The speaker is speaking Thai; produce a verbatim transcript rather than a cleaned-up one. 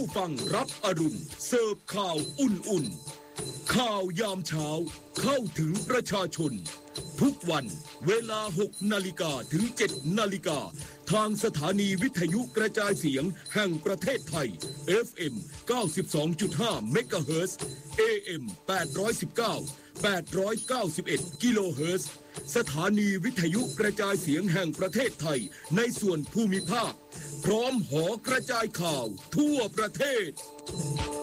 ฟังรับอรุณเสิร์ฟข่าวอุ่นๆข่าวยามเช้าเข้าถึงประชาชนทุกวันเวลาหกนาฬิกาถึงเจ็ดนาฬิกาทางสถานีวิทยุกระจายเสียงแห่งประเทศไทย เอฟ เอ็ม เก้าสิบสองจุดห้า เมกะเฮิรตซ์ เอ เอ็ม แปดร้อยสิบเก้า แปดร้อยเก้าสิบเอ็ด กิโลเฮิรตซ์สถานีวิทยุกระจายเสียงแห่งประเทศไทยในส่วนภูมิภาคพร้อมหอกระจายข่าวทั่วประเทศ